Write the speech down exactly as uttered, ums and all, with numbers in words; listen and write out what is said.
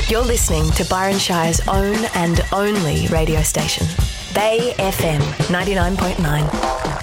You're listening to Byron Shire's own and only radio station, Bay F M ninety-nine point nine.